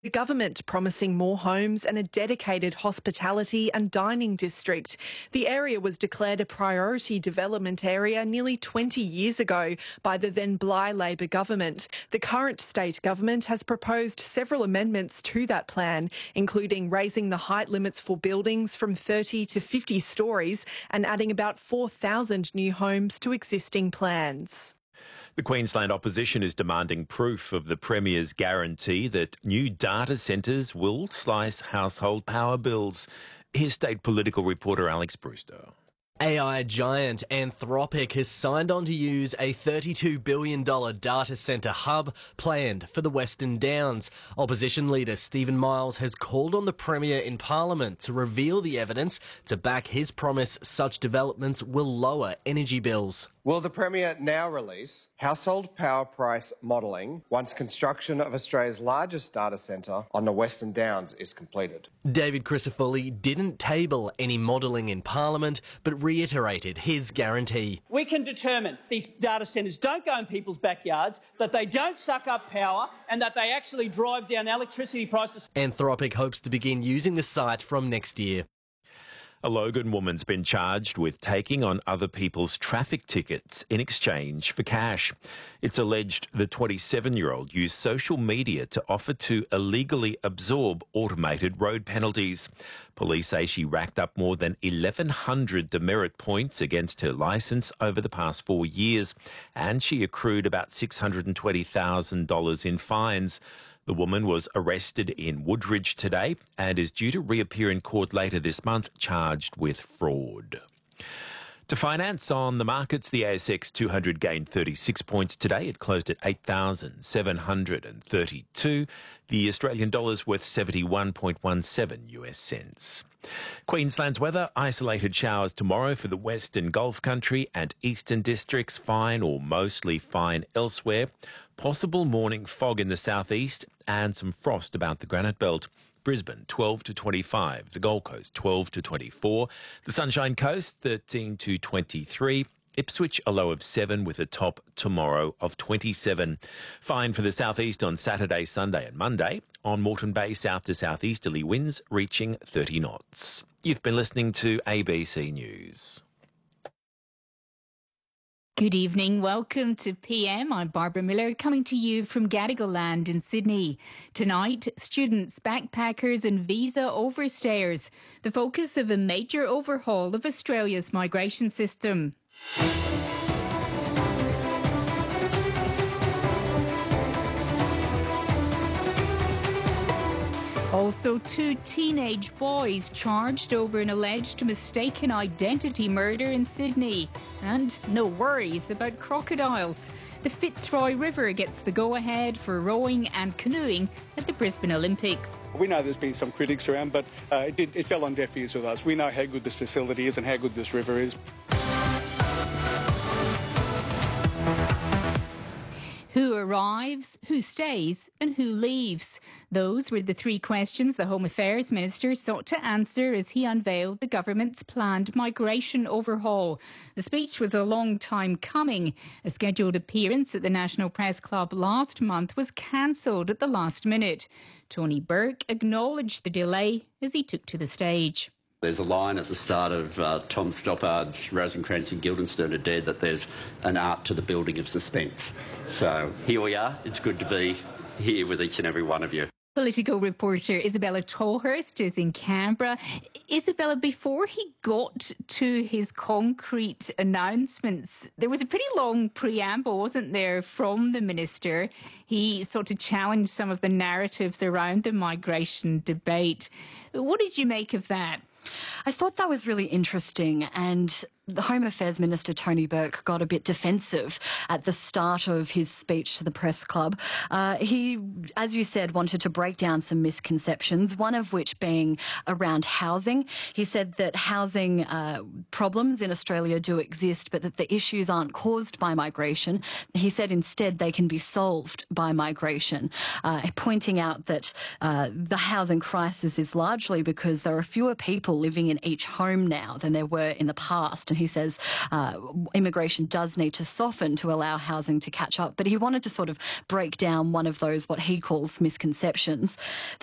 The government promising more homes and a dedicated hospitality and dining district. The area was declared a priority development area nearly 20 years ago by the then Bligh Labor government. The current state government has proposed several amendments to that plan, including raising the height limits for buildings from 30 to 50 storeys and adding about 4,000 new homes to existing plans. The Queensland opposition is demanding proof of the Premier's guarantee that new data centres will slice household power bills. Here's state political reporter Alex Brewster. AI giant Anthropic has signed on to use a $32 billion data centre hub planned for the Western Downs. Opposition leader Stephen Miles has called on the Premier in Parliament to reveal the evidence to back his promise such developments will lower energy bills. Will the Premier now release household power price modelling once construction of Australia's largest data centre on the Western Downs is completed? David Crisafulli didn't table any modelling in Parliament, but reiterated his guarantee. We can determine these data centres don't go in people's backyards, that they don't suck up power and that they actually drive down electricity prices. Anthropic hopes to begin using the site from next year. A Logan woman's been charged with taking on other people's traffic tickets in exchange for cash. It's alleged the 27-year-old used social media to offer to illegally absorb automated road penalties. Police say she racked up more than 1,100 demerit points against her licence over the past 4 years, and she accrued about $620,000 in fines. The woman was arrested in Woodridge today and is due to reappear in court later this month, charged with fraud. To finance on the markets, the ASX 200 gained 36 points today. It closed at 8,732. The Australian dollar's worth 71.17 US cents. Queensland's weather, isolated showers tomorrow for the Western Gulf Country and Eastern Districts, fine or mostly fine elsewhere. Possible morning fog in the southeast and some frost about the Granite Belt. Brisbane 12 to 25, the Gold Coast 12 to 24, the Sunshine Coast 13 to 23, Ipswich a low of 7 with a top tomorrow of 27. Fine for the southeast on Saturday, Sunday and Monday. On Moreton Bay, south to southeasterly winds reaching 30 knots. You've been listening to ABC News. Good evening. Welcome to PM. I'm Barbara Miller, coming to you from Gadigal Land in Sydney. Tonight, students, backpackers and visa overstayers. The focus of a major overhaul of Australia's migration system. Also, 2 teenage boys charged over an alleged mistaken identity murder in Sydney. And no worries about crocodiles. The Fitzroy River gets the go-ahead for rowing and canoeing at the Brisbane Olympics. We know there's been some critics around, but it fell on deaf ears with us. We know how good this facility is and how good this river is. Who arrives, who stays and who leaves? Those were the 3 questions the Home Affairs Minister sought to answer as he unveiled the government's planned migration overhaul. The speech was a long time coming. A scheduled appearance at the National Press Club last month was cancelled at the last minute. Tony Burke acknowledged the delay as he took to the stage. There's a line at the start of Tom Stoppard's Rosencrantz and Guildenstern are Dead that there's an art to the building of suspense. So here we are. It's good to be here with each and every one of you. Political reporter Isabella Tolhurst is in Canberra. Isabella, before he got to his concrete announcements, there was a pretty long preamble, wasn't there, from the minister? He sought to challenge some of the narratives around the migration debate. What did you make of that? I thought that was really interesting, and the Home Affairs Minister Tony Burke got a bit defensive at the start of his speech to the press club. He, as you said, wanted to break down some misconceptions, one of which being around housing. He said that housing problems in Australia do exist, but that the issues aren't caused by migration. He said instead they can be solved by migration, pointing out that the housing crisis is largely because there are fewer people living in each home now than there were in the past. And He says immigration does need to soften to allow housing to catch up, but he wanted to sort of break down one of those, what he calls misconceptions.